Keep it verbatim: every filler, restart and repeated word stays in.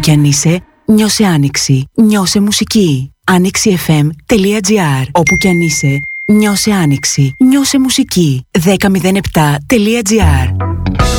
κι αν είσαι, νιώσε Άνοιξη. Νιώσε μουσική. άνοιξη εφ εμ τελεία τζι άρ. Όπου κι αν είσαι, νιώσε Άνοιξη. Νιώσε μουσική. δέκα μηδέν επτά τελεία τζι άρ.